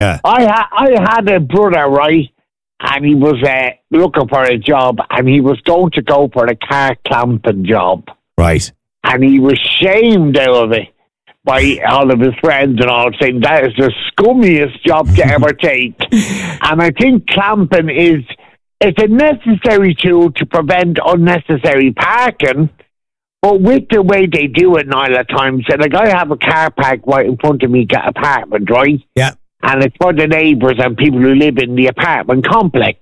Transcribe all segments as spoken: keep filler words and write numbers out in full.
Yeah. I, ha- I had a brother, right, and he was uh, looking for a job, and he was going to go for a car clamping job. Right. And he was shamed out of it by all of his friends and all, saying that is the scummiest job to ever take. And I think clamping is it's a necessary tool to prevent unnecessary parking, but with the way they do it now, at times, so like I have a car park right in front of me, got apartment, right? Yeah. And it's for the neighbours and people who live in the apartment complex.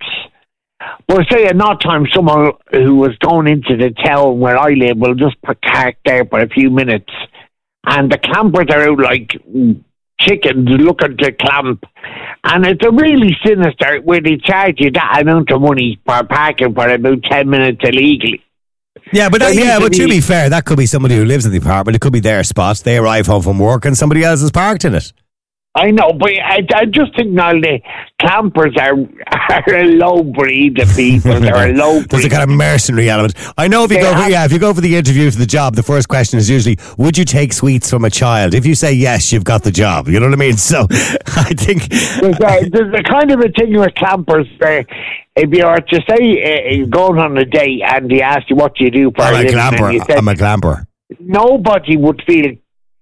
But say at not time, someone who was going into the town where I live will just park there for a few minutes, and the clampers are out like chickens looking to clamp, and it's a really sinister where they charge you that amount of money for parking for about ten minutes illegally. Yeah, but that, There yeah, needs but to to be- be fair, that could be somebody who lives in the apartment. It could be their spot. They arrive home from work and somebody else is parked in it. I know, but I, I just think now the clampers are, are a low breed of people. They're a low breed. There's a kind of mercenary element. I know if you They go for, have- yeah, if you go for the interview for the job, the first question is usually, would you take sweets from a child? If you say yes, you've got the job. You know what I mean? So I think There's a, there's a kind of a thing with clampers where if you are to say uh, you're going on a date and they ask you what you do for I'm a a living, clamper. and you said, I'm a clamper. nobody would feel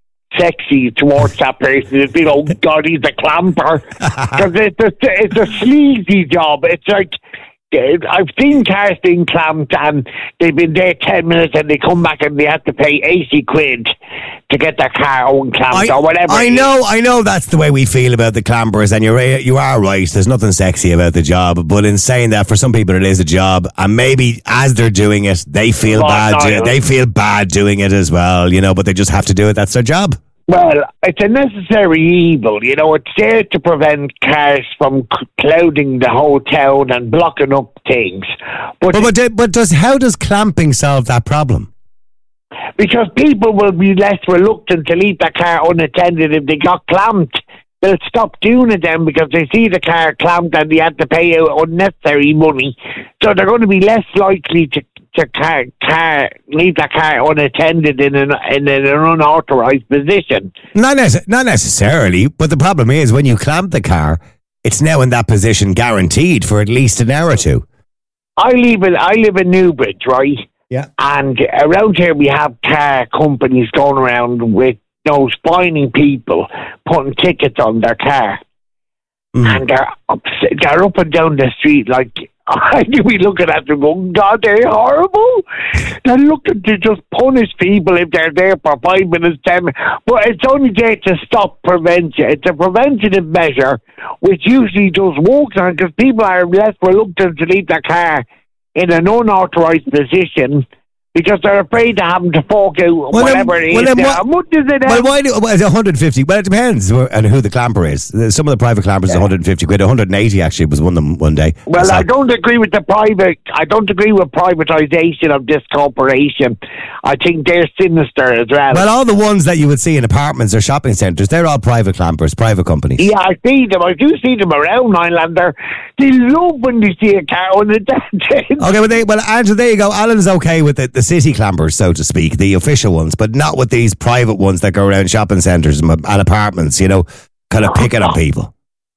sexy towards that person. They'd feel, oh God, he's a clamper. Because it's a, it's a sleazy job. It's like, I've seen cars being clamped and they've been there ten minutes and they come back and they have to pay eighty quid to get their car unclamped I, or whatever. I it is. know, I know that's the way we feel about the clampers, and you're you are right. There's nothing sexy about the job, but in saying that, for some people it is a job, and maybe as they're doing it, they feel Well, bad. no, do- no. They feel bad doing it as well, you know. But they just have to do it. That's their job. Well, it's a necessary evil, you know. It's there to prevent cars from c- clouding the whole town and blocking up things. But, But but, but does how does clamping solve that problem? because people will be less reluctant to leave their car unattended if they got clamped, they'll stop doing it then because they see the car clamped and they have to pay out unnecessary money. So they're going to be less likely to to car, car leave their car unattended in an in an unauthorized position. Not nece- not necessarily, but the problem is when you clamp the car, it's now in that position guaranteed for at least an hour or two. I live in I live in Newbridge, right? Yeah. And around here we have car companies going around with those finding people, putting tickets on their car. Mm. And they're up, they're up and down the street like, I do be looking at them going, God, they're horrible. They're looking to just punish people if they're there for five minutes, ten minutes. But it's only there to stop prevention. It's a preventative measure, which usually does work on because people are less reluctant to leave their car in an unauthorized position because they're afraid of having to fork out Well, then- whatever it well, is. then Now, what- how much is it? Well, out? why do well, it's one hundred fifty? Well, it depends wh- on who the clamper is. Some of the private clampers is one hundred fifty quid. one hundred eighty actually was one of them one day. Well, So- I don't agree with the private. I don't agree with privatisation of this corporation. I think they're sinister as well. Well, all the ones that you would see in apartments or shopping centres, they're all private clampers, private companies. yeah, I see them. I do see them around Highlander. They love when they see a car on the dead. Okay, well, they, well, Andrew, there you go. Alan's okay with the, the city clampers, so to speak, the official ones, but not with these private ones that go around shopping centres and, and apartments, you know, kind of picking on people.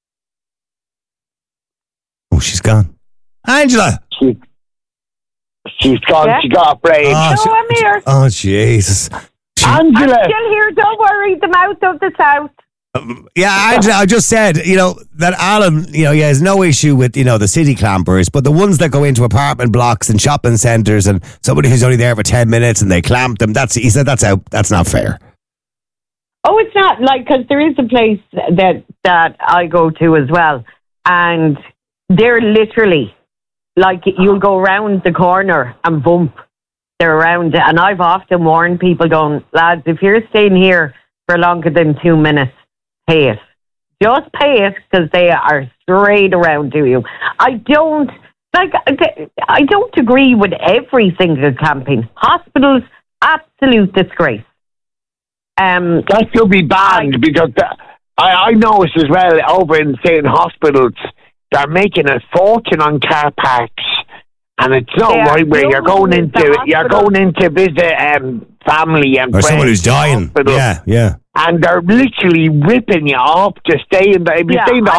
Oh, she's gone. Angela! She, she's gone. Yeah? She got afraid. Oh, No, I'm here. Oh, Jesus. She- Angela. I'm still here. Don't worry. The mouth of the south. Yeah, Angela, I just said, you know, that Alan, you know, he has no issue with, you know, the city clampers, but the ones that go into apartment blocks and shopping centres and somebody who's only there for ten minutes and they clamp them, that's, he said that's out, that's not fair. Oh, it's not like, because there is a place that that I go to as well, and they're literally like, you'll go round the corner and bump. They're around it, and I've often warned people, going, lads, if you're staying here for longer than two minutes, pay it. Just pay it, because they are straight around to you. I don't like. I don't agree with every single camping. Hospitals, absolute disgrace. Um, That should be banned because the, I, I noticed as well over in certain hospitals they're making a fortune on car parks, and it's not They are right where you're going doing into the you're hospital. going in to visit um, family and Or friends someone who's in dying. hospital. Yeah, yeah. and they're literally ripping you off to stay in the, if you Yeah, stay in the